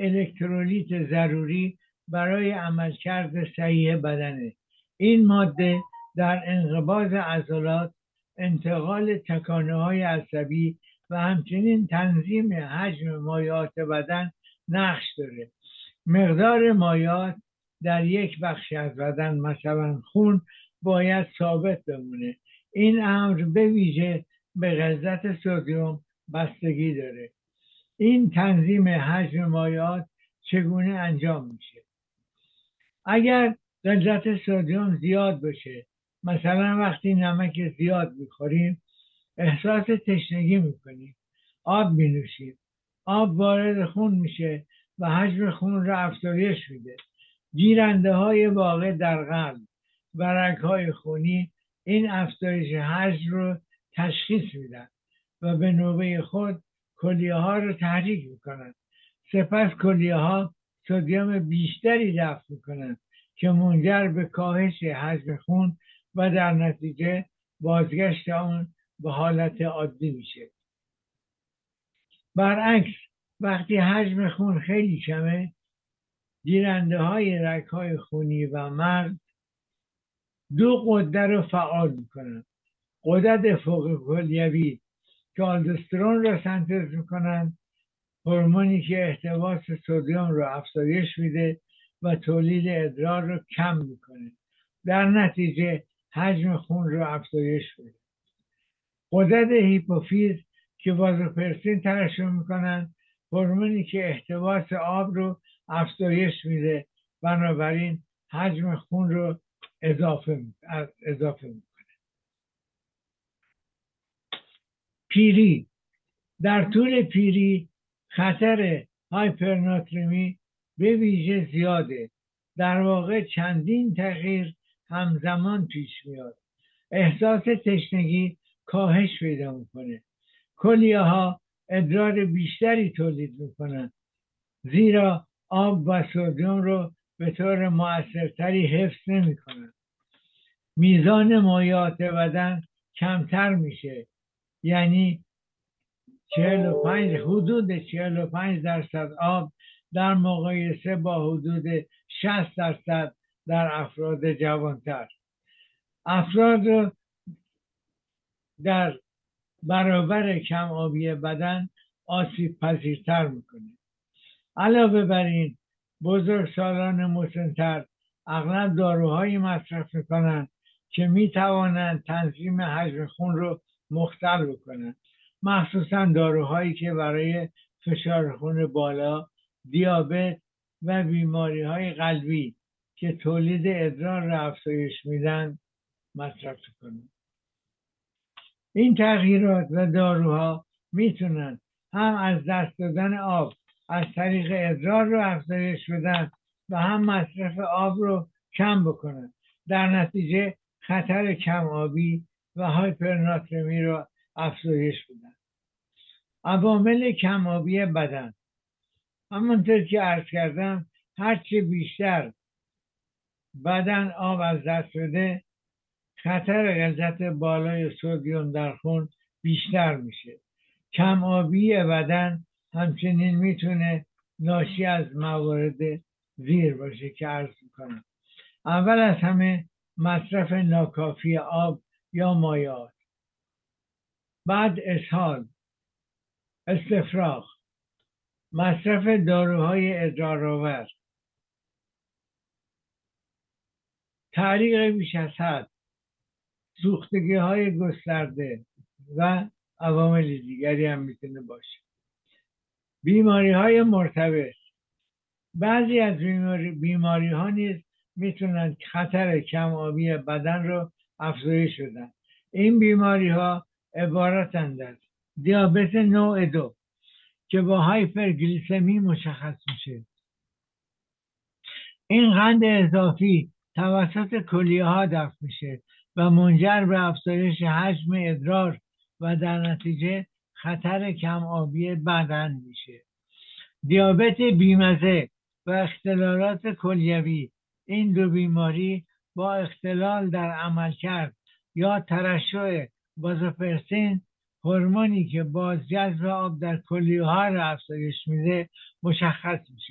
الکترولیت ضروری برای عملکرد صحیح بدنه. این ماده در انقباض عضلات، انتقال تکانه‌های عصبی و همچنین تنظیم حجم مایعات بدن نقش داره. مقدار مایعات در یک بخش از بدن، مثلا خون، باید ثابت بمونه. این امر به ویژه به غلظت سدیم بستگی داره. این تنظیم حجم مایعات چگونه انجام میشه؟ اگر غلظت سدیم زیاد بشه، مثلا وقتی نمک زیاد میخوریم احساس تشنگی میکنیم، آب مینوشیم، آب وارد خون میشه و حجم خون را افزایش میده. گیرنده های واقع در قلب و رگهای خونی این افزایش حجم رو تشخیص میدن و به نوبه خود کلیه ها رو تحریک میکنن. سپس کلیه ها سدیم بیشتری دفع میکنن که منجر به کاهش حجم خون و در نتیجه بازگشت آن به حالت عادی میشه. برعکس وقتی حجم خون خیلی کمه، گیرنده های رگهای خونی و مغز دو غده رو فعال میکنن. غدد فوق کلیوی که آلدوسترون را سنتز میکنن، هورمونی که احتباس سدیم رو افزایش میده و تولید ادرار رو کم میکنه، در نتیجه حجم خون رو افزایش میده. غدد هیپوفیز که وازوپرسین ترشح میکنن، هورمونی که احتباس آب رو افزایش میده، بنابراین حجم خون رو اضافه میکنه. پیری: در طول پیری خطر هایپرناترمی به ویژه زیاده. در واقع چندین تغییر همزمان پیش میاد. احساس تشنگی کاهش پیدا میکنه. کلیه ها ادرار بیشتری تولید میکنن، زیرا آب و سدیم رو به طور مؤثرتری حفظ نمیکنن. میزان مایعات بدن کمتر میشه، یعنی حدود 45% آب در مقایسه با حدود 60% در افراد جوانتر. افراد رو در برابر کم آبی بدن آسیب پذیرتر میکنه. علاوه بر این بزرگسالان مسن‌تر اغلب داروهایی مصرف میکنن که میتوانند تنظیم حجم خون رو مختل بکنن، مخصوصا داروهایی که برای فشار خون بالا، دیابت و بیماری های قلبی که تولید ادرار را افزایش میدن مصرف کنن. این تغییرات و داروها میتونن هم از دست دادن آب از طریق ادرار رو افزایش بدن و هم مصرف آب رو کم بکنن. در نتیجه خطر کم آبی و هایپرناترمی رو افزایش بدن. عوامل کم آبی بدن: همونطور که عرض کردم، هرچی بیشتر بدن آب از دست بده، خطر غلظت بالای سدیم در خون بیشتر میشه. کم آبی بدن همچنین میتونه ناشی از موارد زیر باشه که عرض میکنم. اول از همه مصرف ناکافی آب یا مایعات، بعد اسهال، استفراغ، مصرف داروهای ادرارآور، تعریق بیش از حد، سوختگی های گسترده و عوامل دیگری هم میتونه باشه. بیماری های مرتبط: بعضی از بیماری ها نیز میتونن خطر کم آبی بدن رو افزایش بدن. این بیماری ها عبارتند از دیابت نوع 2 که با هایپرگلیسمی مشخص میشه. این قند اضافی توسط کلیه ها دفع میشه و منجر به افزایش حجم ادرار و در نتیجه خطر کم آبی بدن میشه. دیابت بیمزه و اختلالات کلیوی: این دو بیماری با اختلال در عملکرد یا ترشح وازوپرسین، هورمونی که بازجذب آب در کلیه ها را افزایش میده، مشخص میشه.